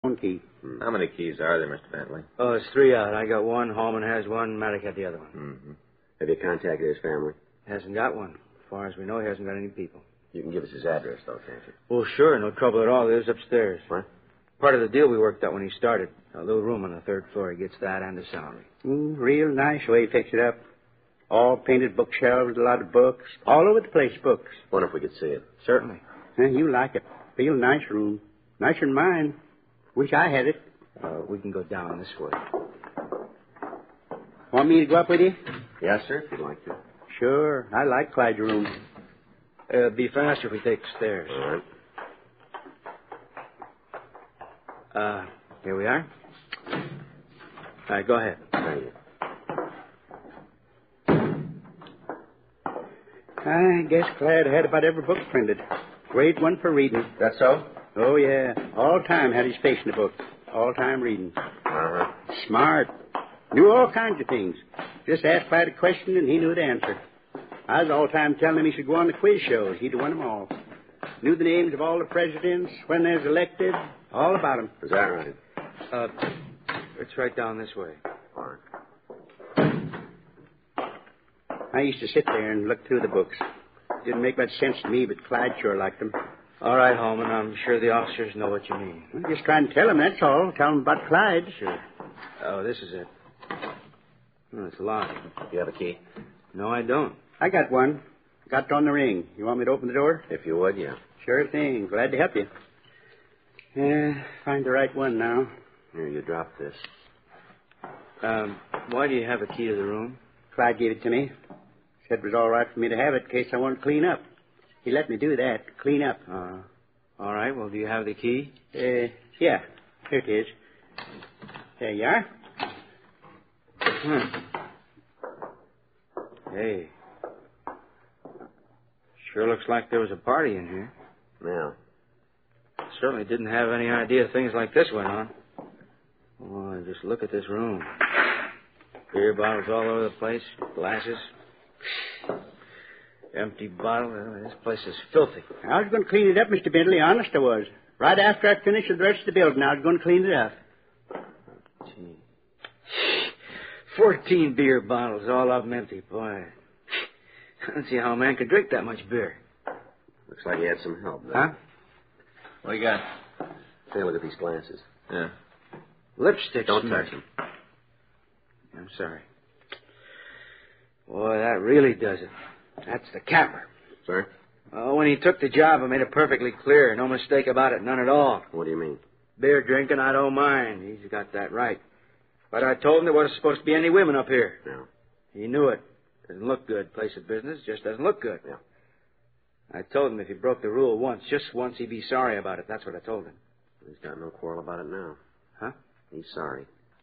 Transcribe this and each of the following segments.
One key. How many keys are there, Mr. Bentley? Oh, it's 3 out. I got one, Hallman has one, Maddock had the other one. Mm-hmm. Have you contacted his family? Hasn't got one. As far as we know, he hasn't got any people. You can give us his address, though, can't you? Well, sure, no trouble at all. He lives upstairs. What? Part of the deal we worked out when he started. A little room on the 3rd floor. He gets that and a salary. Real nice way he fixed it up. All painted bookshelves, a lot of books. All over the place, books. Wonder if we could see it. Certainly. You like it. Real nice room. Nicer than mine. Wish I had it. We can go down this way. Want me to go up with you? Yes, sir, if you'd like to. Sure. I like Clyde's room. Be faster if we take the stairs. All right. Here we are. All right, go ahead. Thank you. I guess Clyde had about every book printed. Great one for reading. That so? Oh, yeah. All time had his face in the book. All time reading. Uh-huh. Smart. Knew all kinds of things. Just asked Clyde a question and he knew the answer. I was all time telling him he should go on the quiz shows. He'd won them all. Knew the names of all the presidents, when they was elected, all about them. Is that right? It's right down this way. All right. I used to sit there and look through the books. Didn't make much sense to me, but Clyde sure liked them. All right, Holman. I'm sure the officers know what you mean. I'm just trying to tell them, that's all. Tell them about Clyde. Sure. Oh, this is it. Oh, it's locked. You have a key? No, I don't. I got one. Got it on the ring. You want me to open the door? If you would, yeah. Sure thing. Glad to help you. Find the right one now. Here, you drop this. Why do you have a key to the room? Clyde gave it to me. Said it was all right for me to have it in case I wanted to clean up. He let me do that, clean up. All right. Well, do you have the key? Yeah. Here it is. There you are. Hey. Sure looks like there was a party in here. Yeah. Certainly didn't have any idea things like this went on. Oh, just look at this room. Beer bottles all over the place, glasses, empty bottle. This place is filthy. I was going to clean it up, Mr. Bentley. Honest, I was. Right after I finished with the rest of the building, I was going to clean it up. Gee. 14 beer bottles, all of them empty. Boy, I don't see how a man could drink that much beer. Looks like you had some help, though. Huh? What you got? Take a look at these glasses. Yeah. Lipstick. Don't smear. touch them. I'm sorry. Boy, that really does it. That's the capper. Sir? Oh, when he took the job, I made it perfectly clear. No mistake about it, none at all. What do you mean? Beer drinking, I don't mind. He's got that right. But I told him there wasn't supposed to be any women up here. No. He knew it. Doesn't look good. Place of business just doesn't look good. Yeah. I told him if he broke the rule once, just once, he'd be sorry about it. That's what I told him. He's got no quarrel about it now. Huh? He's sorry.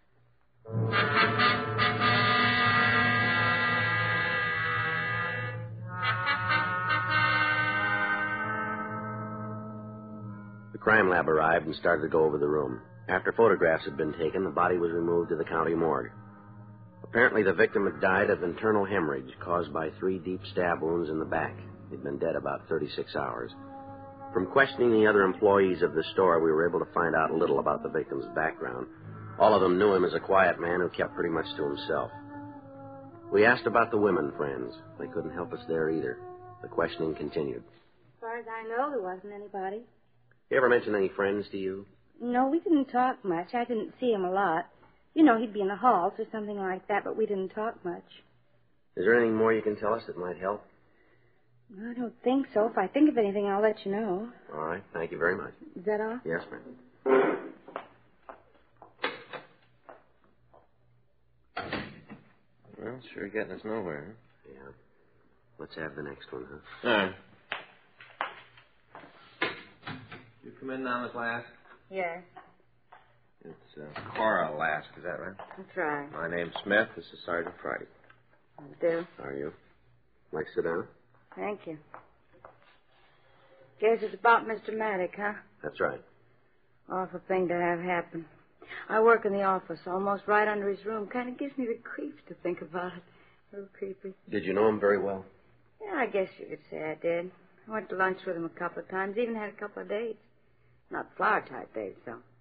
The crime lab arrived and started to go over the room. After photographs had been taken, the body was removed to the county morgue. Apparently, the victim had died of internal hemorrhage caused by 3 deep stab wounds in the back. He'd been dead about 36 hours. From questioning the other employees of the store, we were able to find out a little about the victim's background. All of them knew him as a quiet man who kept pretty much to himself. We asked about the women friends. They couldn't help us there either. The questioning continued. As far as I know, there wasn't anybody. You ever mention any friends to you? No, we didn't talk much. I didn't see him a lot. You know, he'd be in the halls or something like that, but we didn't talk much. Is there anything more you can tell us that might help? I don't think so. If I think of anything, I'll let you know. All right. Thank you very much. Is that all? Yes, ma'am. Well, sure getting us nowhere, Yeah. Let's have the next one, huh? huh? All right. You come in now, Miss Lask? Yes, It's Cora Lask, is that right? that's right. My name's Smith. This is Sergeant Friday. I do. Are you? Like to sit down? Thank you. Guess it's about Mr. Maddock, huh? That's right. Awful thing to have happen. I work in the office, almost right under his room. Kind of gives me the creeps to think about it. A little creepy. Did you know him very well? Yeah, I guess you could say I did. I went to lunch with him a couple of times, even had a couple of dates. Not flower-type dates, though.